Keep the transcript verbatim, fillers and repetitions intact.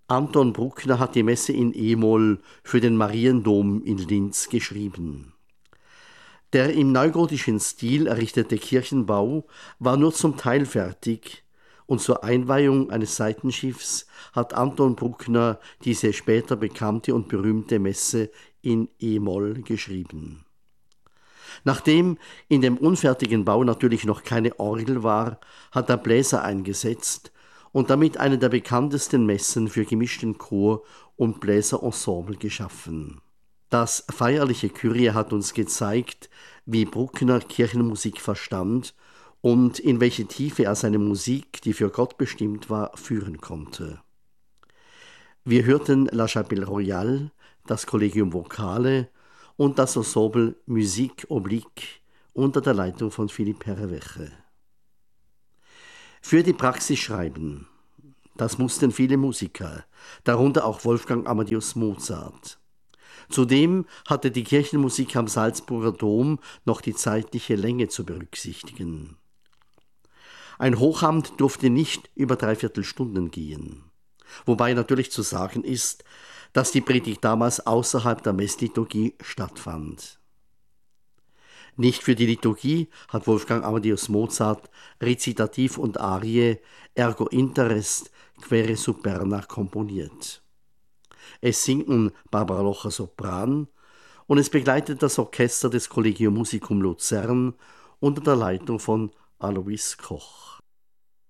Anton Bruckner hat die Messe in E-Moll für den Mariendom in Linz geschrieben. Der im neugotischen Stil errichtete Kirchenbau war nur zum Teil fertig und zur Einweihung eines Seitenschiffs hat Anton Bruckner diese später bekannte und berühmte Messe in E-Moll geschrieben. Nachdem in dem unfertigen Bau natürlich noch keine Orgel war, hat er Bläser eingesetzt und damit eine der bekanntesten Messen für gemischten Chor und Bläserensemble geschaffen. Das feierliche Kyrie hat uns gezeigt, wie Bruckner Kirchenmusik verstand und in welche Tiefe er seine Musik, die für Gott bestimmt war, führen konnte. Wir hörten La Chapelle Royale, das Collegium Vocale und das Ensemble Musique Oblique unter der Leitung von Philipp Herreweche. Für die Praxis schreiben, das mussten viele Musiker, darunter auch Wolfgang Amadeus Mozart. Zudem hatte die Kirchenmusik am Salzburger Dom noch die zeitliche Länge zu berücksichtigen. Ein Hochamt durfte nicht über dreiviertel Stunden gehen, wobei natürlich zu sagen ist, dass die Predigt damals außerhalb der Messliturgie stattfand. Nicht für die Liturgie hat Wolfgang Amadeus Mozart Rezitativ und Arie Ergo Interest Quaere Superna komponiert. Es singen Barbara Locher Sopran und es begleitet das Orchester des Collegium Musicum Luzern unter der Leitung von Alois Koch.